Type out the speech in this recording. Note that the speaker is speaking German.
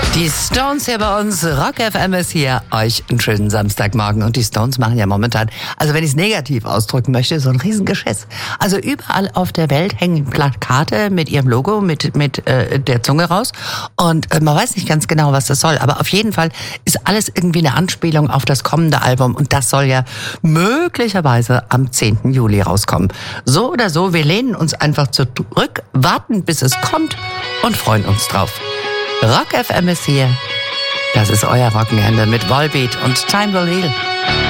Die Stones hier bei uns, Rock FM ist hier, euch einen schönen Samstagmorgen. Und die Stones machen ja momentan, also wenn ich es negativ ausdrücken möchte, so ein Riesengeschiss. Also überall auf der Welt hängen Plakate mit ihrem Logo, mit der Zunge raus. Und man weiß nicht ganz genau, was das soll. Aber auf jeden Fall ist alles irgendwie eine Anspielung auf das kommende Album. Und das soll ja möglicherweise am 10. Juli rauskommen. So oder so, wir lehnen uns einfach zurück, warten bis es kommt und freuen uns drauf. Rock FM ist hier. Das ist euer Wochenende mit Volbeat und Time Will Heal.